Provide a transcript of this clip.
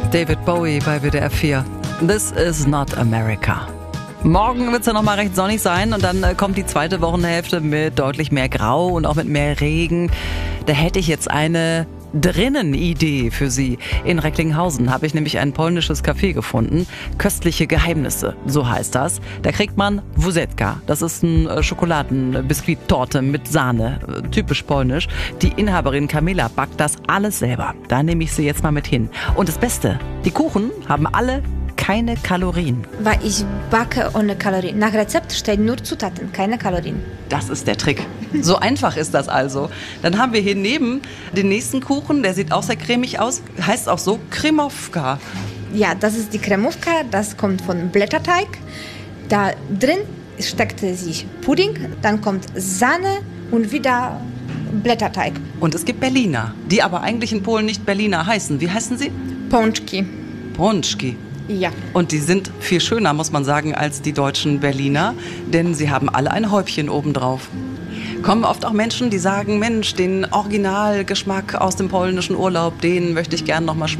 David Bowie bei WDR 4. This is not America. Morgen wird es ja nochmal recht sonnig sein und dann kommt die zweite Wochenhälfte mit deutlich mehr Grau und auch mit mehr Regen. Da hätte ich jetzt eine Drinnen-Idee für Sie. In Recklinghausen habe ich nämlich ein polnisches Café gefunden. Köstliche Geheimnisse, so heißt das. Da kriegt man Wózeczka. Das ist eine Schokoladenbiskuit-Torte mit Sahne. Typisch polnisch. Die Inhaberin Kamila backt das alles selber. Da nehme ich Sie jetzt mal mit hin. Und das Beste, die Kuchen haben alle keine Kalorien. Weil ich backe ohne Kalorien. Nach Rezept stehen nur Zutaten, keine Kalorien. Das ist der Trick. So einfach ist das also. Dann haben wir hier neben den nächsten Kuchen, der sieht auch sehr cremig aus, heißt auch so Kremówka. Ja, das ist die Kremówka, das kommt von Blätterteig. Da drin steckt sich Pudding, dann kommt Sahne und wieder Blätterteig. Und es gibt Berliner, die aber eigentlich in Polen nicht Berliner heißen. Wie heißen sie? Pączki. Pączki. Ja. Und die sind viel schöner, muss man sagen, als die deutschen Berliner, denn sie haben alle ein Häubchen obendrauf. Kommen oft auch Menschen, die sagen, Mensch, den Originalgeschmack aus dem polnischen Urlaub, den möchte ich gern noch mal schmecken.